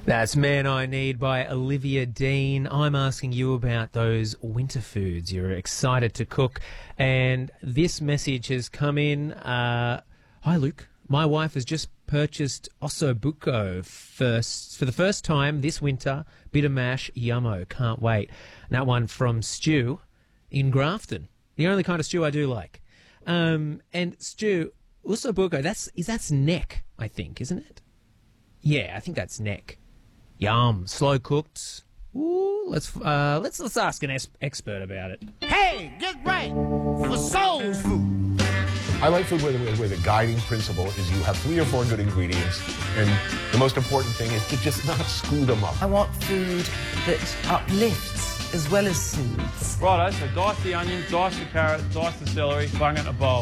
That's Man I Need by Olivia Dean. I'm asking you about those winter foods you're excited to cook. And this message has come in. Hi, Luke. My wife has just purchased ossobuco for the first time this winter. Bitter mash, yummo. Can't wait. And that one from Stu in Grafton. The only kind of stew I do like. And Stu, ossobuco, that's neck, I think, isn't it? Yeah, I think that's neck. Yum, slow cooked. Ooh, let's ask an expert about it. Hey, get right for soul food. I like food where the guiding principle is you have 3 or 4 good ingredients, and the most important thing is to just not screw them up. I want food that uplifts as well as soothes. Righto, so dice the onion, dice the carrot, dice the celery, bung it in a bowl.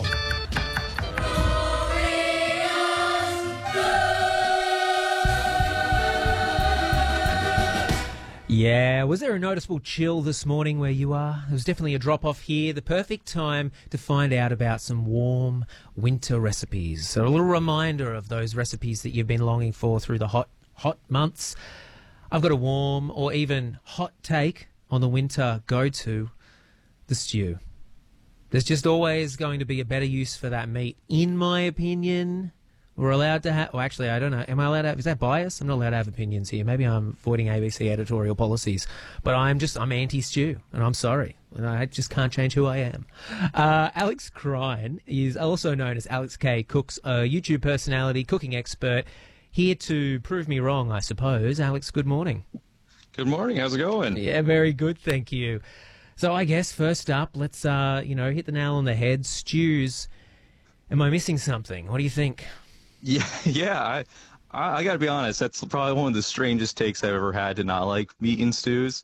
Yeah, was there a noticeable chill this morning where you are? There was definitely a drop-off here. The perfect time to find out about some warm winter recipes. So a little reminder of those recipes that you've been longing for through the hot months. I've got a warm or even hot take on the winter go-to, the stew. There's just always going to be a better use for that meat, in my opinion. We're allowed to have... Well, actually, I don't know. Am I allowed to have... Is that bias? I'm not allowed to have opinions here. Maybe I'm avoiding ABC editorial policies. But I'm anti-stew, and I'm sorry. And I just can't change who I am. Alex Crine is also known as Alex K. Cooks, a YouTube personality, cooking expert, here to prove me wrong, I suppose. Alex, good morning. Good morning. How's it going? Yeah, very good, thank you. So I guess first up, let's, hit the nail on the head. Stews. Am I missing something? What do you think? Yeah. I got to be honest. That's probably one of the strangest takes I've ever had to not like meat in stews.